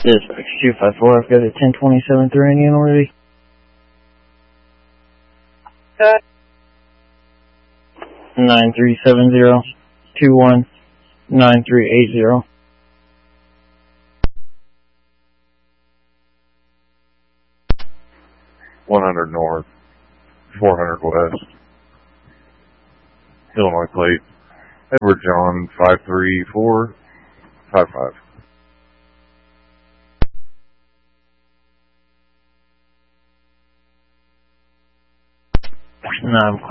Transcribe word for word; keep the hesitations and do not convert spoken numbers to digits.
Dispatch two five four, I've got a ten twenty-seven through Indian already. Okay. nine three seven zero two one nine three eight zero. one hundred north, four hundred west, Illinois plate, Edward John five three four five five. No, I'm